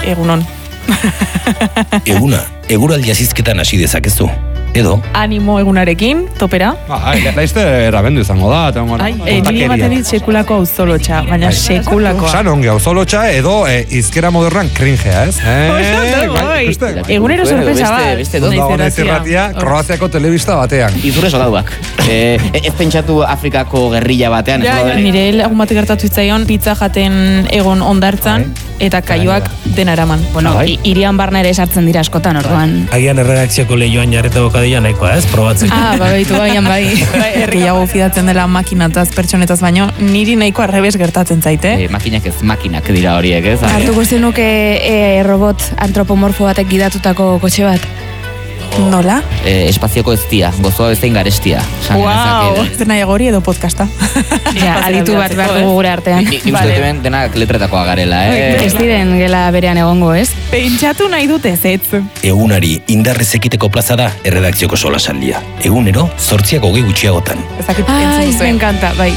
Egunon. Eguna, eguraldi azizketan hasi dezakezu. Edo? Animo egunarekin, topera. Laizte erabendu izango da. Niri ematen dit sekulako auzolotxa, baina sekulakoa. San ongi auzolotxa edo izkera modernan cringea, ez? Egunero sorpresa bat. Naiz irratia, Kroaziako telebista batean. Izurre soldatuak. Ez pentsatu Afrikako gerrilla batean. Nire lagun bat gertatu zitzaion pizza jaten egon ondartzan eta kaioak dena eraman. Bueno, irian barna ere sartzen dira askotan orduan. Agian erredakzioko lehioan jarreta bokadila nahikoa, ez? Probatzen. Baitu baian bai. Herriago fidatzen dela makinataz, pertsonetaz baino, niri nahiko arrebes gertatzen zaite. Makinak ez makinak dira horiek, ez? Hartuko zenuke robot antropomorfo batek gidatutako kotxe bat. Nola? Espazioko eztia, gozoa bezain garestia. Wow, zer nahiago hori edo podcasta. Aditu bat behar dugu gure artean. Nik uste duen denak letretakoa garela, Ez diren gela berean egongo, ez? Pentsatu nahi dute zetz. Egunari indarrez ekiteko plaza da erredakzioko solasaldia. Egunero, 8:20 gutxiagotan. Ai, me encanta, bai.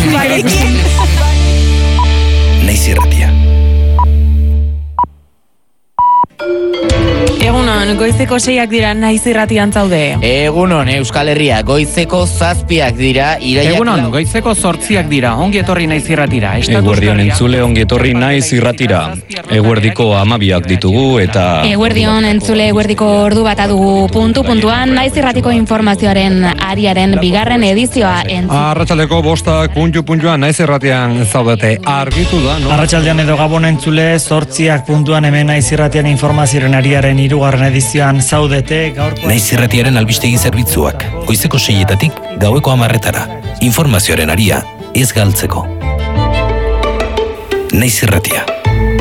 Naiz irratia. Egunon, goizeko 6ak dira Naiz irratian zaude. Egunon, Euskal Herria, goizeko 7ak dira. Egunon, goizeko 8ak dira, ongi etorri Naiz irratira. Eguerdion entzule, ongi etorri Naiz irratira. Eguerdiko 12ak ditugu eta... Eguerdion entzule, eguerdiko ordu bat adugu puntuan Naiz irratiko informazioaren ariaren bigarren edizioa Arratsaldeko 5 puntuan Naiz irratian zaudete argitu da, no? Arratsaldean edo Gabon entzule 8ak puntuan hemen Naiz irratian informazioaren ariaren 3. edizioan zaudete. Naiz irratiaren albistegi zerbitzuak, goizeko 6etatik gaueko 10etara. Informazioaren aria ez galtzeko. Naiz irratia.